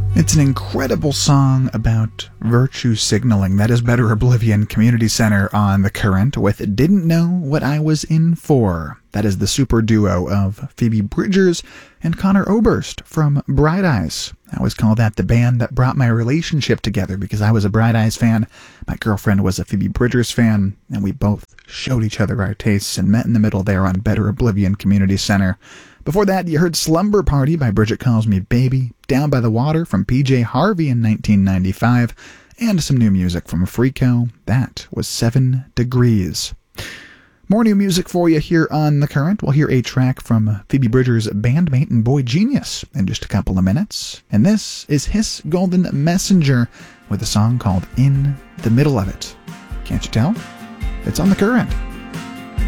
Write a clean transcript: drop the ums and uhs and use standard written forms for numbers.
It's an incredible song about virtue signaling. That is Better Oblivion Community Center on The Current with Didn't Know What I Was In For. That is the super duo of Phoebe Bridgers and Connor Oberst from Bright Eyes. I always call that the band that brought my relationship together because I was a Bright Eyes fan, my girlfriend was a Phoebe Bridgers fan, and we both showed each other our tastes and met in the middle there on Better Oblivion Community Center. Before that, you heard Slumber Party by Bridget Calls Me Baby, Down by the Water from PJ Harvey in 1995, and some new music from Freako. That was 7 Degrees. More new music for you here on The Current. We'll hear a track from Phoebe Bridgers' bandmate and boy genius in just a couple of minutes. And this is Hiss Golden Messenger with a song called In the Middle of It. Can't you tell? It's on The Current.